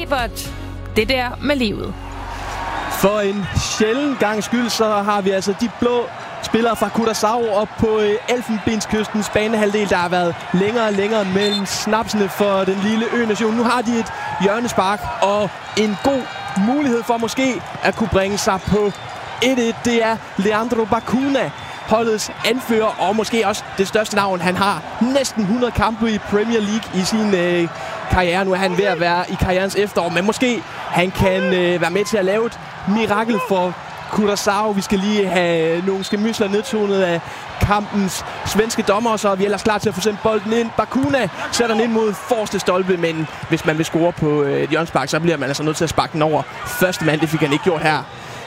Kluivert. Det der med livet. For en sjælden gang skyld, så har vi altså de blå spillere fra Curaçao op på Elfenbenskystens banehalvdel. Der har været længere og længere mellem snapsene for den lille ø-nation. Nu har de et hjørnespark og en god mulighed for måske at kunne bringe sig på 1-1. Det er Leandro Bacuna, holdets anfører, og måske også det største navn. Han har næsten 100 kampe i Premier League i sin karriere. Nu er han ved at være i karrierens efterår, men måske han kan være med til at lave et mirakel for Curaçao. Vi skal lige have nogle skærmysler nedtonet af kampens svenske dommer, så er vi ellers klar til at få sendt bolden ind. Bacuna sætter den ind mod forreste stolpe, men hvis man vil score på et hjørnespark, så bliver man altså nødt til at sparke den over første mand. Det fik han ikke gjort her.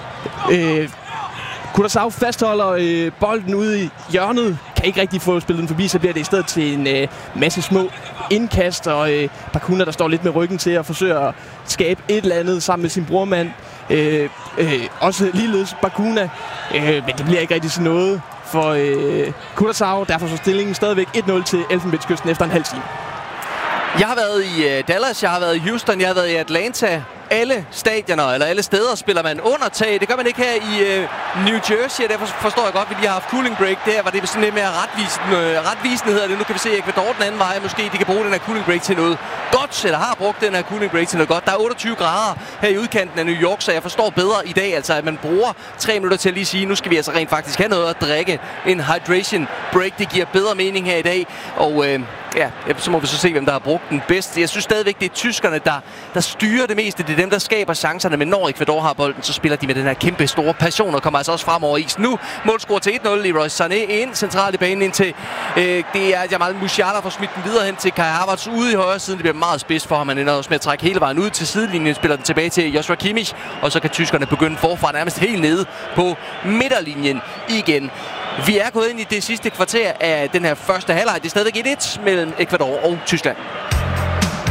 Curaçao fastholder bolden ude i hjørnet. Kan ikke rigtig få spillet den forbi, så bliver det i stedet til en masse små indkast. Og Bacuna, der står lidt med ryggen til at forsøge at skabe et eller andet sammen med sin brormand. Også ligeledes Bacuna. Men det bliver ikke rigtig til noget for Curaçao. Derfor så stillingen stadigvæk 1-0 til Elfenbenskysten efter en halv time. Jeg har været i Dallas, jeg har været i Houston, jeg har været i Atlanta. Alle stadioner, eller alle steder, spiller man under tag. Det gør man ikke her i New Jersey, og derfor forstår jeg godt, at vi lige har haft cooling break. Der var det sådan lidt mere retvisende hedder det. Nu kan vi se Ecuador den anden vej. Måske de kan bruge den her cooling break til noget godt, eller har brugt den her cooling break til noget godt. Der er 28 grader her i udkanten af New York, så jeg forstår bedre i dag, altså at man bruger 3 minutter til at lige sige, nu skal vi altså rent faktisk have noget at drikke. En hydration break, det giver bedre mening her i dag. Og ja, så må vi så se, hvem der har brugt den bedst. Jeg synes stadigvæk, det er tyskerne, der styrer det meste. Det er dem, der skaber chancerne, men når Ecuador har bolden, så spiller de med den her kæmpe store passion og kommer altså også frem over isen. Nu målscore til 1-0. Leroy Sané ind centralt i banen ind til det er Jamal Musiala, der får smidt den videre hen til Kai Havertz ude i højre siden. Det bliver meget spids for ham. Han ender også med at trække hele vejen ud til sidelinjen, spiller den tilbage til Joshua Kimmich, og så kan tyskerne begynde forfra nærmest helt nede på midterlinjen igen. Vi er gået ind i det sidste kvarter af den her første halvleg. Det er stadigvæk 1-1 mellem Ecuador og Tyskland.